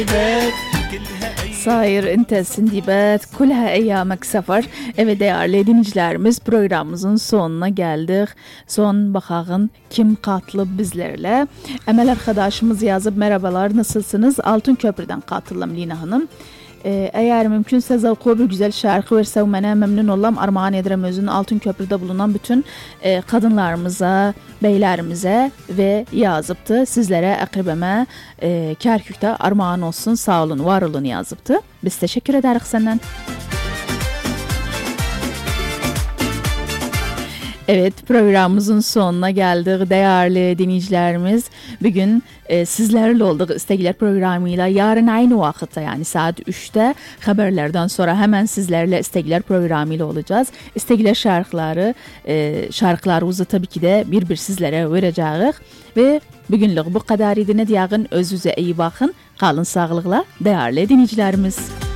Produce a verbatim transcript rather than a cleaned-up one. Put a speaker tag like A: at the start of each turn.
A: Sayır ente Sindibat, kulha eyyamek sefer. Evet değerli dinleyicilerimiz, programımızın sonuna geldik. Son bakağın kim katılıp bizlerle. Emel arkadaşımız yazıp merhabalar nasılsınız? Altın Köprü'den katılım Lina Hanım. Ee, eğer mümkünse zavklı bir güzel şarkı verse mənə memnun olam. Armağan edirəm özünün Altın Köprü'de bulunan bütün e, kadınlarımıza, beylerimize ve yazıptı. Sizlere, akribeme e, Kerkük'te armağan olsun, sağ olun, var olun yazıptı. Biz teşekkür ederiz senden. Evet, programımızın sonuna geldik değerli dinleyicilerimiz. Bugün e, sizlerle olduk İstekler programıyla. Yarın aynı vakitte yani saat üçte haberlerden sonra hemen sizlerle İstekler programıyla olacağız. İstekler şarkıları, e, şarkılarımızı tabii ki de bir bir sizlere vereceğiz. Ve bugünlük bu kadar idi. Ne diyağın, özünüze iyi bakın. Kalın sağlıkla değerli dinleyicilerimiz.